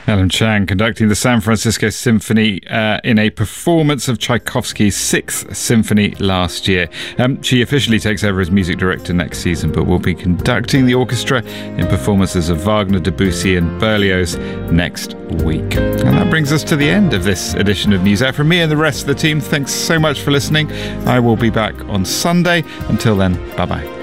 Ellen Chang conducting the San Francisco Symphony in a performance of Tchaikovsky's Sixth Symphony last year. She officially takes over as music director next season, but will be conducting the orchestra in performances of Wagner, Debussy and Berlioz next week. And that brings us to the end of this edition of News Out. From me and the rest of the team, thanks so much for listening. I will be back on Sunday. Until then, bye-bye.